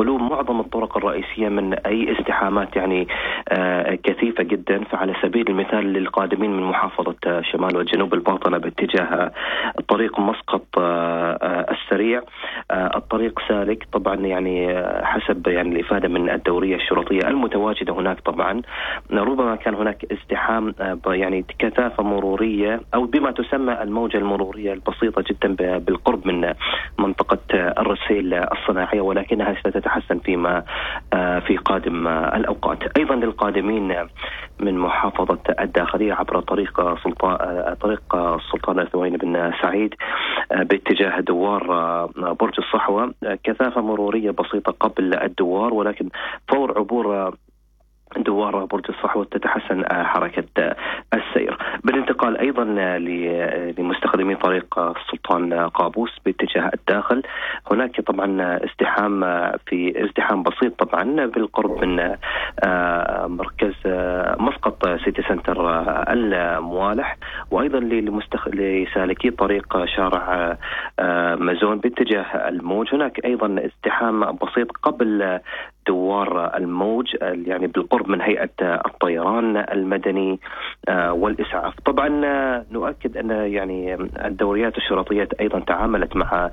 خلو معظم الطرق الرئيسية من أي ازدحامات يعني كثيفة جدا. فعلى سبيل المثال للقادمين من محافظة شمال وجنوب الباطنة باتجاه طريق مسقط السريع، الطريق سالك طبعا يعني حسب يعني الإفادة من الدورية الشرطية المتواجدة هناك. طبعا ربما كان هناك ازدحام يعني كثافة مرورية أو بما تسمى الموجة المرورية البسيطة جدا بالقرب من منطقة الرسيل الصناعية، ولكنها ستتحسن فيما في قادم الأوقات. أيضا للقادمين من محافظة الداخلية عبر طريق السلطان الثويني بن سعيد باتجاه دوار برج الصحوة، كثافة مرورية بسيطة قبل الدوار، ولكن فور عبور دوار برج الصحوة تتحسن حركة السير. بالانتقال أيضا لمستخدمي طريق السلطان قابوس باتجاه الداخل، هناك طبعا ازدحام بسيط طبعا بالقرب من مركز مسقط سيتي سنتر الموالح، وأيضا لسالكي طريق شارع مزون باتجاه الموج، هناك أيضا ازدحام بسيط قبل دوار الموج يعني بالقرب من هيئة الطيران المدني والإسعاف. طبعا نؤكد أن يعني الدوريات الشرطية أيضا تعاملت مع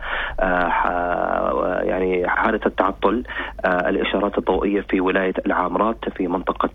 يعني حالة التعطل الإشارات الضوئية في ولاية العامرات في منطقة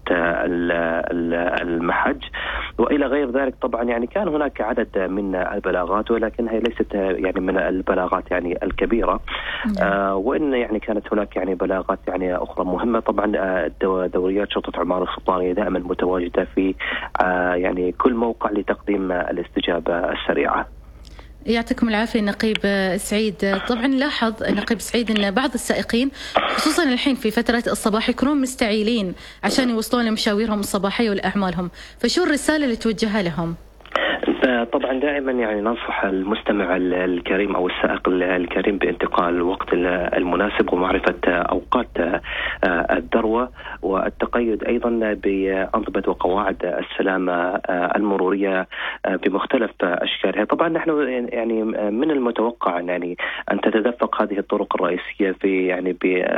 المحج وإلى غير ذلك. طبعا يعني كان هناك عدد من البلاغات، ولكنها ليست يعني من البلاغات يعني الكبيرة، وإن يعني كانت هناك يعني بلاغات يعني أخرى مهمة. طبعا دوريات شرطة عمان السلطانية دائما متواجدة في يعني كل موقع لتقديم الاستجابة السريعة. يعطيكم العافية نقيب سعيد. طبعا لاحظ نقيب سعيد أن بعض السائقين خصوصا الحين في فترة الصباح يكونون مستعيلين عشان يوصلون لمشاويرهم الصباحية والأعمالهم، فشو الرسالة اللي توجهها لهم؟ طبعا دائما يعني ننصح المستمع الكريم أو السائق الكريم بانتقال الوقت المناسب ومعرفة أوقات الذروة، والتقيد أيضا بأنظمة وقواعد السلامة المرورية بمختلف أشكالها. طبعا نحن يعني من المتوقع يعني أن تتدفق هذه الطرق الرئيسية في يعني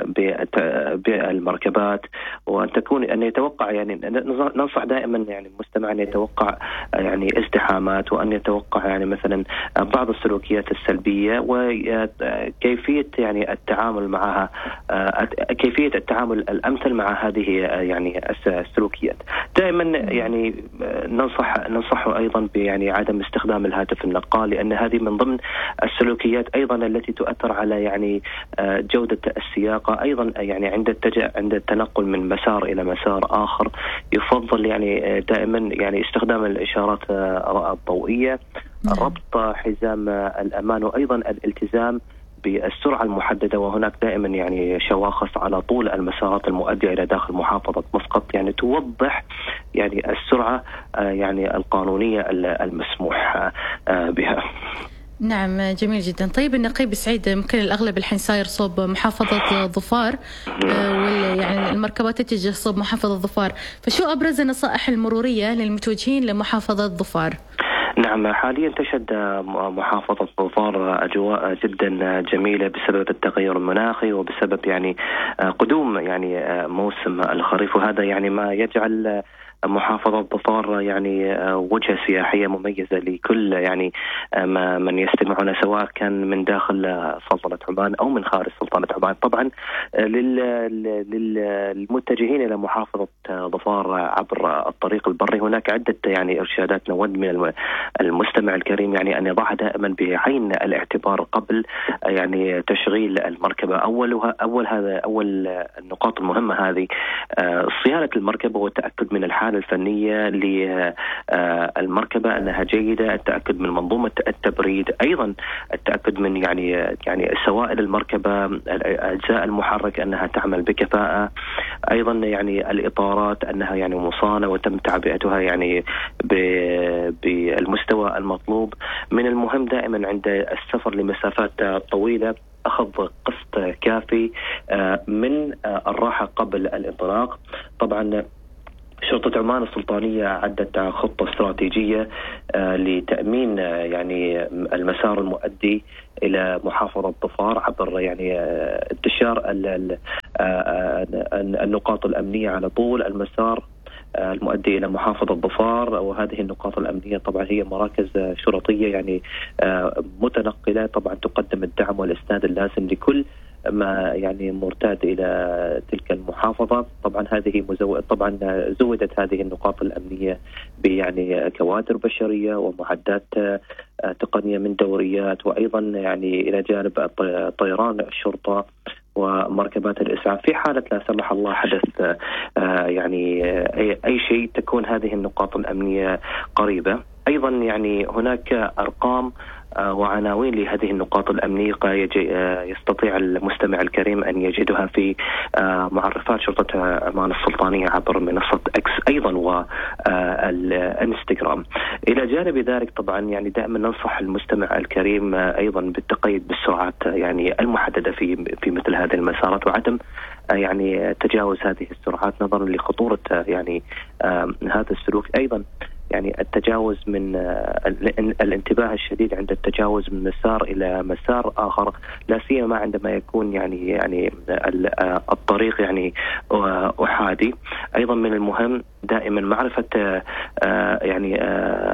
بالمركبات، وأن تكون أن يتوقع يعني ننصح دائما يعني المستمع أن يتوقع يعني ازدحامات، وأن يتوقع يعني مثلا بعض السلوكيات السلبية وكيفية يعني التعامل معها، كيفية التعامل الأمثل مع هذه يعني السلوكيات. دائما يعني ننصح أيضا يعني عدم استخدام الهاتف النقال، لأن هذه من ضمن السلوكيات أيضا التي تؤثر على يعني جودة السياقة. أيضا يعني عند التنقل من مسار إلى مسار آخر يفضل يعني دائما يعني استخدام الإشارات الضوئية، ربط حزام الأمان، وأيضا الالتزام بالسرعة المحددة. وهناك دائما يعني شواخص على طول المسارات المؤدية إلى داخل محافظة مسقط يعني توضح يعني السرعة يعني القانونية المسموح بها. نعم جميل جدا. طيب النقيب سعيد، يمكن الأغلب الحين ساير صوب محافظة ظفار، يعني المركبات تتجه صوب محافظة ظفار، فشو أبرز النصائح المرورية للمتوجهين لمحافظة ظفار؟ نعم، حاليا تشهد محافظة ظفار أجواء جدا جميلة بسبب التغير المناخي وبسبب يعني قدوم يعني موسم الخريف، وهذا يعني ما يجعل محافظة ظفار يعني وجهة سياحية مميزة لكل يعني من يستمعون، سواء كان من داخل سلطنة عمان أو من خارج سلطنة عمان. طبعا للمتجهين إلى محافظة ظفار عبر الطريق البري هناك عدة يعني إرشادات نود من المستمع الكريم يعني أن يضعها دائما بعين الاعتبار قبل يعني تشغيل المركبة. أول النقاط المهمة هذه صيانة المركبة والتأكد من الحالة الفنية للمركبة أنها جيدة، التأكد من منظومة التبريد، أيضا التأكد من يعني سوائل المركبة، أجزاء المحرك أنها تعمل بكفاءة، أيضا يعني الإطارات أنها يعني مصانة وتم تعبئتها يعني بالمستوى المطلوب. من المهم دائما عند السفر لمسافات طويلة أخذ قسط كافي من الراحة قبل الانطلاق. طبعا شرطة عمان السلطانية عدت خطة استراتيجية لتأمين يعني المسار المؤدي إلى محافظة ظفار عبر يعني انتشار النقاط الأمنية على طول المسار المؤدي إلى محافظة ظفار. وهذه النقاط الأمنية طبعا هي مراكز شرطية يعني متنقلة، طبعا تقدم الدعم والإسناد اللازم لكل ما يعني مرتاد إلى تلك المحافظة. طبعا طبعا زودت هذه النقاط الأمنية يعني كوادر بشرية ومعدات تقنية من دوريات، وأيضا يعني إلى جانب طيران الشرطة ومركبات الإسعاف في حالة لا سمح الله حدث يعني أي شيء تكون هذه النقاط الأمنية قريبة. أيضا يعني هناك أرقام وعناوين لهذه النقاط الأمنية يستطيع المستمع الكريم أن يجدها في معرفات شرطة عمان السلطانية عبر منصة إكس أيضا والإنستغرام. إلى جانب ذلك طبعا يعني دائما ننصح المستمع الكريم أيضا بالتقيد بالسرعات يعني المحددة في مثل هذه المسارات، وعدم يعني تجاوز هذه السرعات نظرا لخطورة يعني هذا السلوك. أيضا يعني التجاوز من الانتباه الشديد عند التجاوز من مسار إلى مسار آخر، لا سيما عندما يكون يعني الطريق يعني أحادي. أيضا من المهم دائما معرفة يعني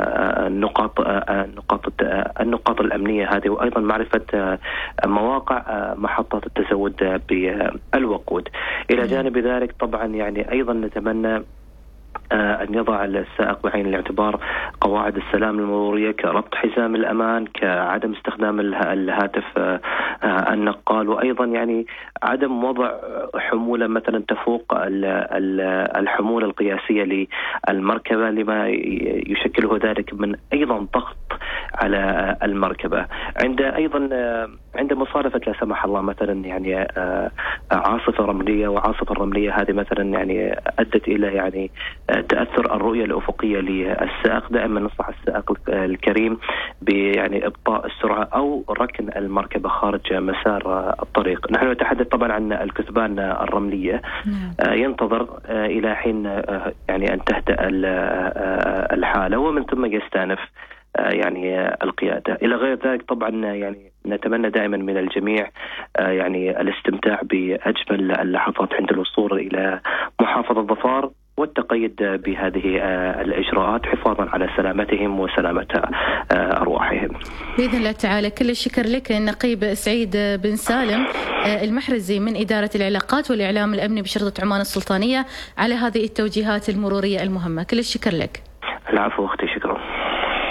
النقاط الأمنية هذه، وأيضا معرفة مواقع محطات التزود بالوقود. إلى جانب ذلك طبعا يعني أيضا نتمنى أن يضع السائق بعين الاعتبار قواعد السلام المرورية كربط حزام الأمان، كعدم استخدام الهاتف النقال، وأيضا يعني عدم وضع حمولة مثلا تفوق الحمولة القياسية للمركبة، لما يشكله ذلك من أيضا ضغط على المركبة. عند مصادفة لا سمح الله مثلا يعني عاصفة رملية، وعاصفة الرملية هذه مثلا يعني أدت إلى يعني تأثر الرؤية الأفقية للسائق، دائما ننصح السائق الكريم يعني إبطاء السرعة أو ركن المركبة خارج مسار الطريق. نحن نتحدث طبعا عن الكثبان الرملية، ينتظر إلى حين يعني أن تهدأ الحالة ومن ثم يستأنف يعني القيادة. إلى غير ذلك طبعا يعني نتمنى دائما من الجميع يعني الاستمتاع بأجمل اللحظات عند الوصول إلى محافظة ظفار، والتقيد بهذه الإجراءات حفاظا على سلامتهم وسلامة أرواحهم بإذن الله تعالى. كل الشكر لك النقيب سعيد بن سالم المحرزي من إدارة العلاقات والإعلام الأمني بشرطة عمان السلطانية على هذه التوجيهات المرورية المهمة. كل الشكر لك. العفو أختي، شكرا.